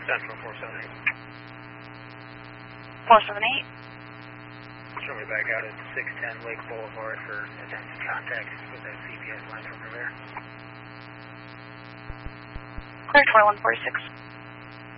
Central 478. 478. Show me back out at 610 Lake Boulevard for attempted contact with that CPS line from there. Clear 2146.